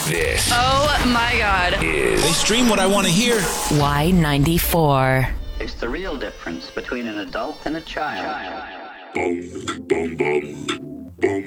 This Oh my God. is They stream what I want to hear. Y94. It's the real difference between an adult and a child. Boom, boom, boom.